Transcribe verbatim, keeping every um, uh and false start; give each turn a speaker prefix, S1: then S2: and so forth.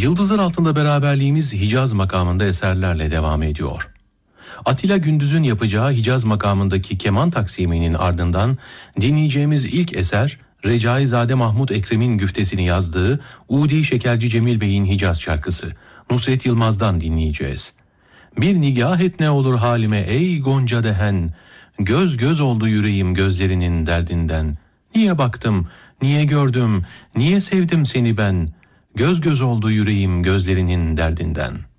S1: Yıldızlar Altında beraberliğimiz Hicaz makamında eserlerle devam ediyor. Atilla Gündüz'ün yapacağı Hicaz makamındaki keman taksiminin ardından dinleyeceğimiz ilk eser, Recaizade Mahmud Ekrem'in güftesini yazdığı Udi Şekerci Cemil Bey'in Hicaz şarkısı, Nusret Yılmaz'dan dinleyeceğiz. Bir nigah et ne olur halime ey gonca dehen, göz göz oldu yüreğim gözlerinin derdinden. Niye baktım, niye gördüm, niye sevdim seni ben, göz göz oldu yüreğim gözlerinin derdinden.''